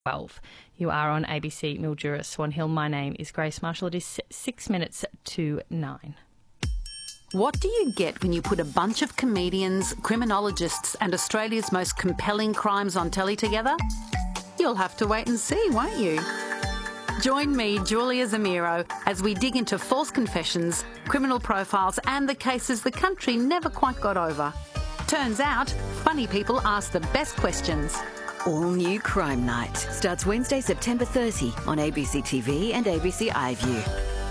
12. You are on ABC Mildura Swan Hill. My name is Grace Marshall. It is 6 minutes to 9. What do you get when you put a bunch of comedians, criminologists and Australia's most compelling crimes on telly together? You'll have to wait and see, won't you? Join me, Julia Zamiro, as we dig into false confessions, criminal profiles and the cases the country never quite got over. Turns out, funny people ask the best questions. All New Crime Night starts Wednesday, September 30 on ABC TV and ABC iView.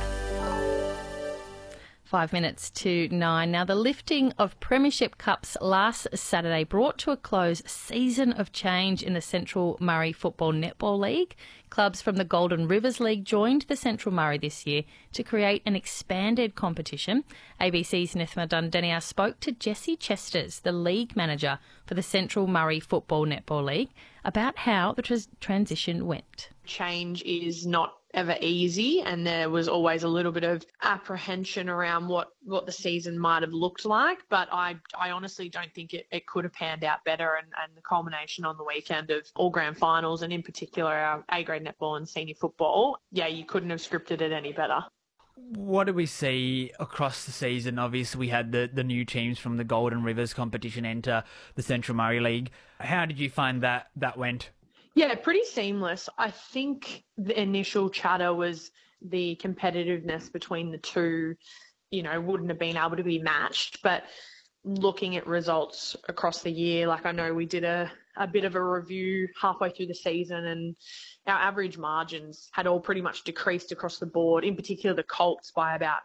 5 minutes to 9. Now, the lifting of Premiership Cups last Saturday brought to a close a season of change in the Central Murray Football Netball League. Clubs from the Golden Rivers League joined the Central Murray this year to create an expanded competition. ABC's Nethma Dundenia spoke to Jessie Chesters, the league manager for the Central Murray Football Netball League, about how the transition went. Change is not ever easy, and there was always a little bit of apprehension around what the season might have looked like, but I honestly don't think it could have panned out better, and the culmination on the weekend of all grand finals, and in particular our A-grade netball and senior football, you couldn't have scripted it any better. What did we see across the season? Obviously, we had the new teams from the Golden Rivers competition enter the Central Murray League. How did you find that went? Yeah, pretty seamless. I think the initial chatter was the competitiveness between the two, wouldn't have been able to be matched. But looking at results across the year, I know we did a bit of a review halfway through the season, and our average margins had all pretty much decreased across the board, in particular the Colts by about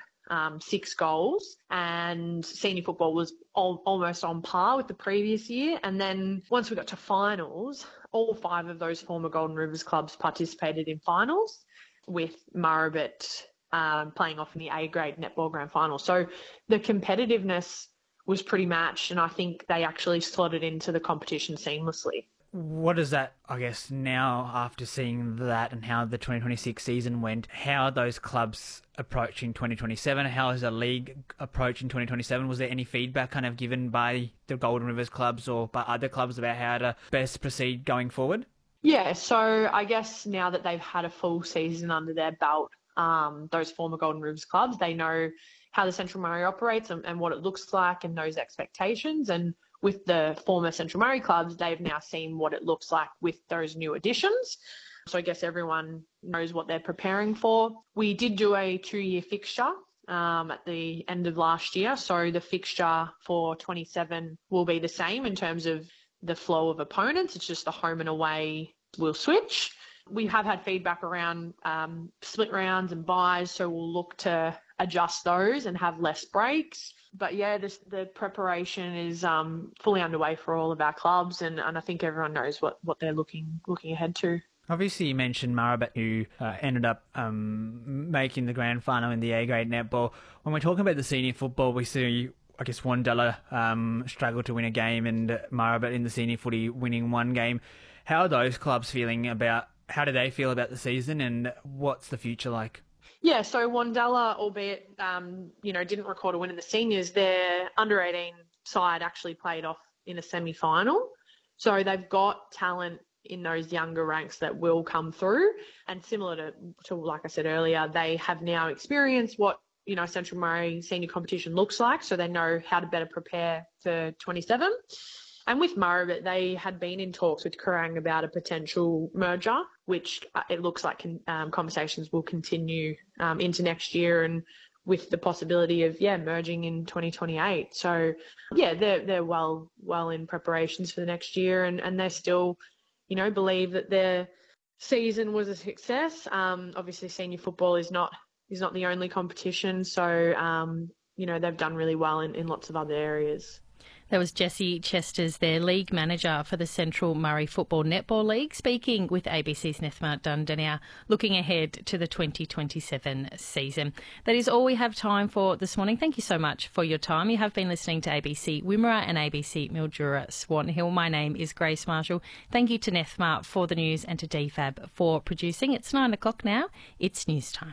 6 goals, and senior football was almost on par with the previous year. And then once we got to finals, all 5 of those former Golden Rivers clubs participated in finals, with Murrabit playing off in the A-grade netball grand final. So the competitiveness was pretty matched, and I think they actually slotted into the competition seamlessly. What is that, I guess, now after seeing that and how the 2026 season went, how are those clubs approaching 2027? How is the league approaching 2027? Was there any feedback kind of given by the Golden Rivers clubs or by other clubs about how to best proceed going forward? Yeah, so I guess now that they've had a full season under their belt, those former Golden Rivers clubs, they know how the Central Murray operates and what it looks like and those expectations. And with the former Central Murray clubs, they've now seen what it looks like with those new additions. So I guess everyone knows what they're preparing for. We did do a 2-year fixture at the end of last year. So the fixture for 27 will be the same in terms of the flow of opponents. It's just the home and away will switch. We have had feedback around split rounds and buys, so we'll look to adjust those and have less breaks. But yeah, the preparation is fully underway for all of our clubs, and I think everyone knows what they're looking ahead to. Obviously, you mentioned Murrabit, who ended up making the grand final in the A-grade netball. When we're talking about the senior football, we see, I guess, Wandella struggle to win a game, and Murrabit in the senior footy winning 1 game. How are those clubs feeling about? How do they feel about the season, and what's the future like? Yeah, so Wandella, albeit, didn't record a win in the seniors, their under-18 side actually played off in a semi-final. So they've got talent in those younger ranks that will come through. And similar to like I said earlier, they have now experienced what, Central Murray senior competition looks like, so they know how to better prepare for 27. And with Murrabit, they had been in talks with Kerrang about a potential merger, which it looks like conversations will continue into next year, and with the possibility of, merging in 2028. So, they're well in preparations for the next year, and they still, believe that their season was a success. Obviously, senior football is not the only competition, so, they've done really well in lots of other areas. That was Jessie Chesters, their league manager for the Central Murray Football Netball League, speaking with ABC's Nethma Dundenia, looking ahead to the 2027 season. That is all we have time for this morning. Thank you so much for your time. You have been listening to ABC Wimmera and ABC Mildura Swan Hill. My name is Grace Marshall. Thank you to Nethma for the news and to DFAB for producing. It's 9 o'clock now. It's news time.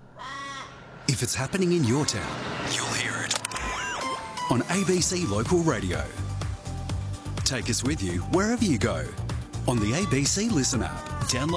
If it's happening in your town, you'll hear it on ABC Local Radio. Take us with you wherever you go. on the ABC Listen app. Download